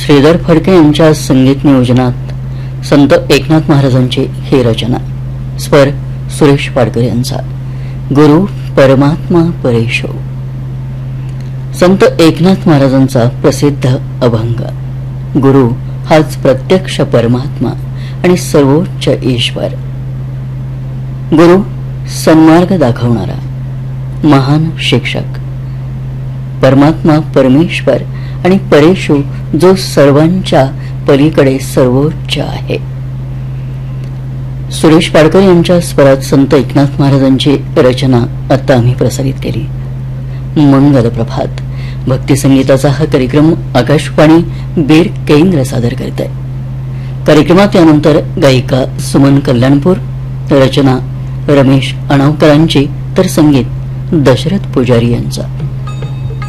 श्रीधर फडके यांच्या संगीत नियोजनात संत एकनाथ महाराजांची ही रचना. स्वर सुरेश पाडकर यांचा. गुरु परमात्मा परेशो. संत एकनाथ महाराजांचा प्रसिद्ध अभंग. गुरु हाच प्रत्यक्ष परमात्मा आणि सर्वोच्च ईश्वर. गुरु सन्मार्ग दाखवणारा महान शिक्षक. परमात्मा परमेश्वर आणि परेशु जो सर्वांच्या पलीकडे सर्वोच्च आहे. सुरेश पाडकर यांच्या स्वरात संत एकनाथ महाराजांची रचना आता आम्ही प्रसारित केली. मंगल प्रभात भक्ती संगीताचा हा कार्यक्रम आकाशवाणी बीड केंद्र सादर करत आहे. कार्यक्रमात यानंतर गायिका सुमन कल्याणपूर, रचना रमेश अणावकरांची, तर संगीत दशरथ पुजारी यांचा.